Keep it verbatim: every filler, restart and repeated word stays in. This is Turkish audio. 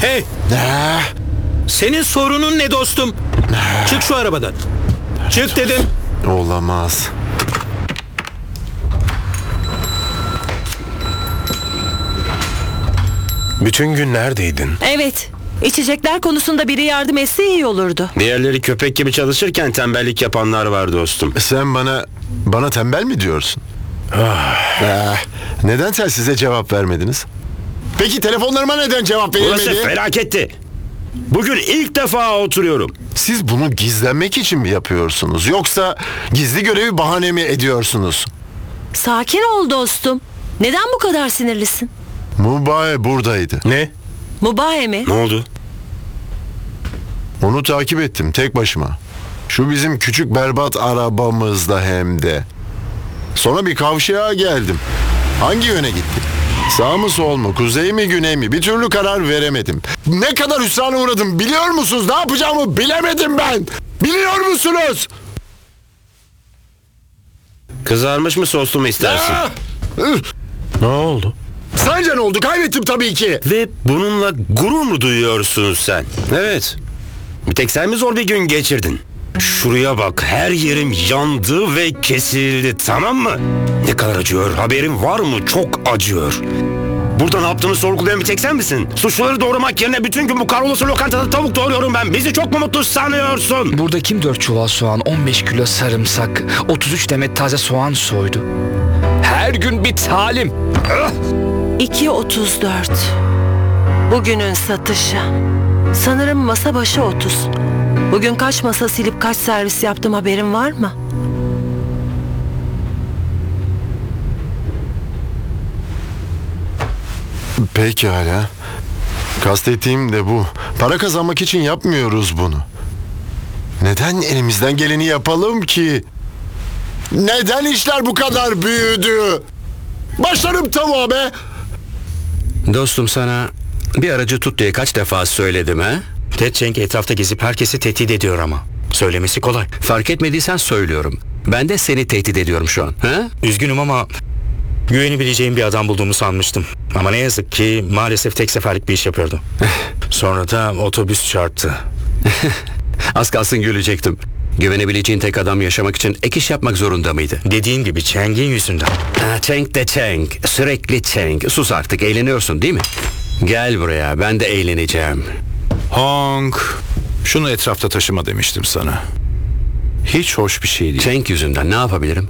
Hey! Senin sorunun ne dostum? Çık şu arabadan. Çık dedim. Olamaz. Bütün gün neredeydin? Evet. İçecekler konusunda biri yardım etse iyi olurdu. Diğerleri köpek gibi çalışırken tembellik yapanlar var dostum. Sen bana bana tembel mi diyorsun? Ah, neden telsize cevap vermediniz? Peki telefonlarıma neden cevap Burası verilmedi? felaketti. Bugün ilk defa oturuyorum. Siz bunu gizlenmek için mi yapıyorsunuz? Yoksa gizli görevi bahane mi ediyorsunuz? Sakin ol dostum. Neden bu kadar sinirlisin? Mubaye buradaydı. Ne? Mubahe mi? Ne oldu? Onu takip ettim tek başıma. Şu bizim küçük berbat arabamızda hem de. Sonra bir kavşağa geldim. Hangi yöne gitti? Sağ mı sol mu, kuzey mi güney mi? Bir türlü karar veremedim. Ne kadar hüsrana uğradım biliyor musunuz? Ne yapacağımı bilemedim ben. Biliyor musunuz? Kızarmış mı soslu mu istersin? Ah! Üh! Ne oldu? Sence ne oldu? Kaybettim tabii ki. Ve bununla gurur mu duyuyorsun sen? Evet. Bir tek sen mi zor bir gün geçirdin? Şuraya bak, her yerim yandı ve kesildi, tamam mı? Ne kadar acıyor, haberin var mı? Çok acıyor. Burada ne yaptığını sorgulayan bir tek sen misin? Suçluları doğramak yerine bütün gün bu kahrolası lokantada tavuk doğruyorum ben. Bizi çok mu mutlu sanıyorsun? Burada kim dört çuval soğan, on beş kilo sarımsak, otuz üç demet taze soğan soydu? Her gün bir talim. iki otuz dört. Bugünün satışı. Sanırım masa başı otuz. Bugün kaç masa silip kaç servis yaptım haberin var mı? Pekala. Kastettiğim de bu. Para kazanmak için yapmıyoruz bunu. Neden elimizden geleni yapalım ki? Neden işler bu kadar büyüdü? Başlarım tavuğa be. Dostum sana bir aracı tut diye kaç defa söyledim ha? Ted Cheng etrafta gezip herkesi tehdit ediyor ama. Söylemesi kolay. Fark etmediysen söylüyorum. Ben de seni tehdit ediyorum şu an. Ha? Üzgünüm ama güvenebileceğim bir adam bulduğumu sanmıştım. Ama ne yazık ki maalesef tek seferlik bir iş yapıyordu. Sonra da otobüs çarptı. Az kalsın gülecektim. Güvenebileceğin tek adam yaşamak için ek iş yapmak zorunda mıydı? Dediğin gibi Cheng'in yüzünden. Ha, Cheng de Cheng. Sürekli Cheng. Sus artık, eğleniyorsun değil mi? Gel buraya, ben de eğleneceğim. Hong. Şunu etrafta taşıma demiştim sana. Hiç hoş bir şey değil. Cheng yüzünden ne yapabilirim?